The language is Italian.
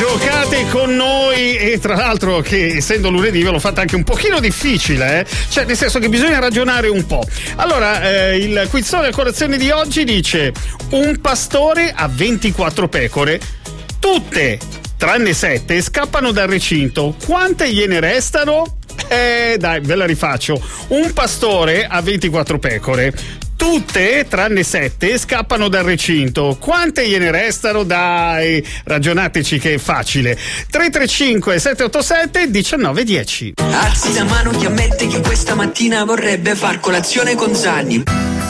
giocate con noi e tra l'altro che essendo lunedì ve l'ho fatta anche un pochino difficile, cioè nel senso che bisogna ragionare un po'. Allora il quizzone a colazione di oggi dice: un pastore ha 24 pecore, tutte tranne 7 scappano dal recinto, quante gliene restano? Dai, ve la rifaccio. Un pastore ha 24 pecore, tutte tranne 7 scappano dal recinto, quante gliene restano? Dai, ragionateci che è facile. 335 787 1910. Alzi la mano chi ammette che questa mattina vorrebbe far colazione con Zanni.